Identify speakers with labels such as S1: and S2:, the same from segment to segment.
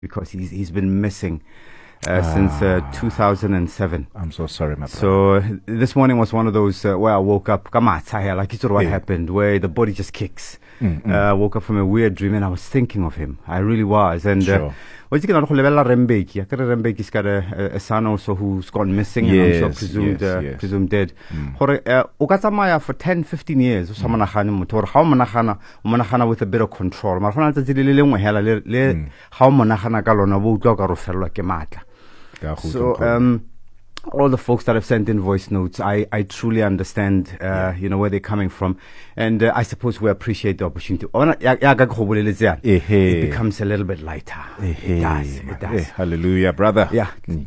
S1: because he's been missing since 2007.
S2: I'm so sorry, my brother.
S1: So this morning was one of those where I woke up, like it's what happened, where the body just kicks. Woke up from a weird dream and I was thinking of him. I really was. And what's going on? Rembeki got a son also who's gone missing and also presumed dead. Ukatsamaya for 10-15 years with a bit of control. So all the folks that have sent in voice notes, I truly understand where they're coming from, and I suppose we appreciate the opportunity. It becomes a little bit lighter. It does.
S2: Hallelujah, brother.
S1: Yeah.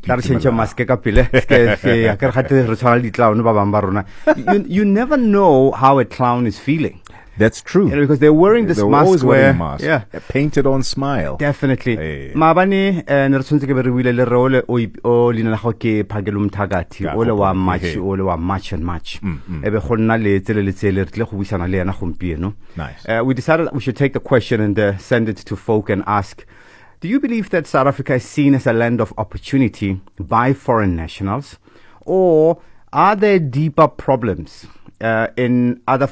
S1: You never know how a clown is feeling.
S2: That's true.
S1: Because they're wearing this mask
S2: where a painted on smile.
S1: Definitely. Mabani nertsonse ke bere wile le role o lina la go ke phakelo mthakati ole wa match and match. Ebe go nna le tsele le tsele re tle go buisana le yana gompieno.
S2: Nice.
S1: We decided we should take the question and send it to folk and ask, do you believe that South Africa is seen as a land of opportunity by foreign nationals, or are there deeper problems in other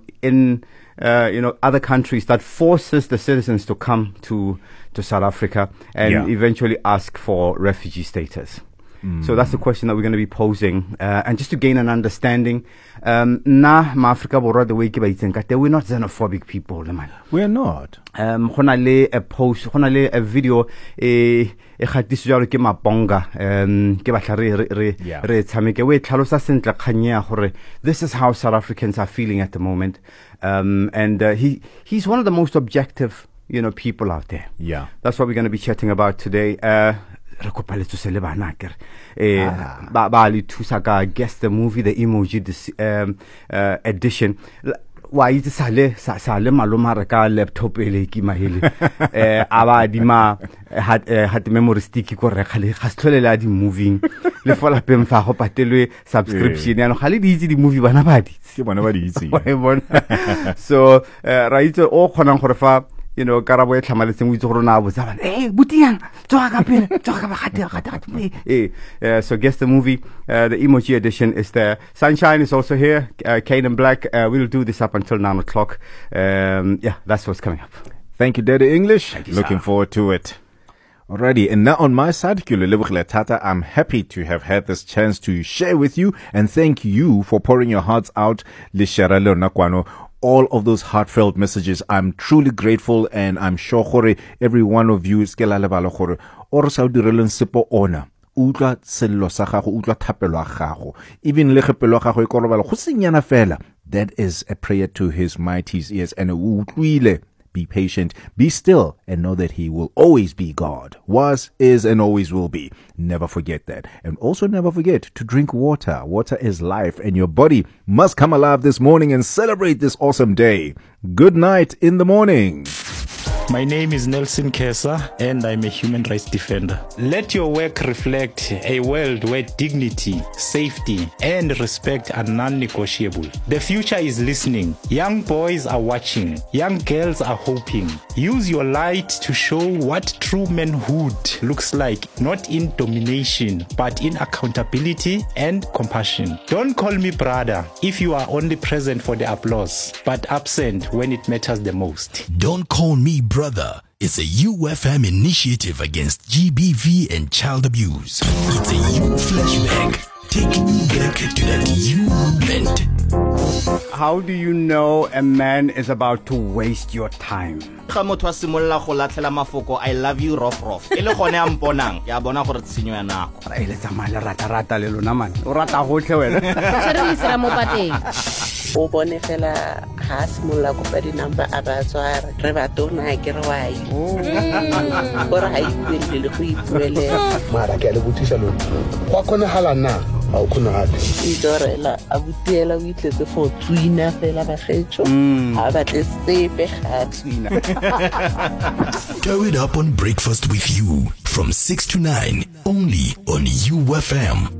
S1: other countries that forces the citizens to come to South Africa and eventually ask for refugee status? So that's the question that we're going to be posing, and just to gain an understanding. We're not xenophobic people, man.
S2: We're not.
S1: A post, a video, ke mabonga ke batla re tshameke we tlhalosa sentle kganya gore this is how South Africans are feeling at the moment, and he's one of the most objective people out there. That's what we're going to be chatting about today. Guess the movie, the emoji edition. Why is sale maloma reka laptop ele ki mahele aba dima had memory stick ko re khale khastlolela di moving le fola pem fa go patelwe subscription ya no khale di itse di movie bana ba di
S2: itse
S1: so right o khonang gore fa karabo e tlhamaletseng o itse gore na botsa bana butiang tsoga ka pele tsoga ka gata so guess the movie, the emoji edition is there. Sunshine is also here, Kane Black. We'll do this up until 9 o'clock. That's what's coming up.
S2: Thank you, Daddy English.
S1: Thank you,
S2: looking forward to it. Alrighty, and now on my side, I'm happy to have had this chance to share with you and thank you for pouring your hearts out. All of those heartfelt messages. I'm truly grateful, and I'm sure every one of you is or Saudi sipo ona utla sello sa gago utla thapelo gago even le gepelo gago e korobala go senyana fela. That is a prayer to his mighty's ears, and utlwile. Be patient, be still, and know that he will always be God. Was, is, and always will be. Never forget that. And also never forget to drink water. Water is life, and your body must come alive this morning and celebrate this awesome day. Good night in the morning.
S3: My name is Nelson Kesa, and I'm a human rights defender. Let your work reflect a world where dignity, safety, and respect are non-negotiable. The future is listening. Young boys are watching. Young girls are hoping. Use your light to show what true manhood looks like, not in domination, but in accountability and compassion. Don't call me brother if you are only present for the applause, but absent when it matters the most.
S4: Don't call me brother. It's a UFM initiative against GBV and child abuse. It's a U flashback, taking you back to that U moment.
S1: How do you know a man is about to waste your time?
S5: I love you rough. Ele gone a mponang ya bona gore tshenyo ya nako.
S1: Re letsa mala rata le lona man. O rata gotlhe wena.
S6: Tsherelisela mo pateng.
S7: O bone fela ha simolla go pa di number a ba tswara re ba tona ke re wa yi gore ha ipele le go ipuele
S8: mara ke le botisa lo go khona halana a o khona gape
S7: idorela a butiela o itletse for tswina fela ba getso ha ba tle sepe ga tswina.
S4: Throw it up on breakfast with you from 6 to 9 only on UFM.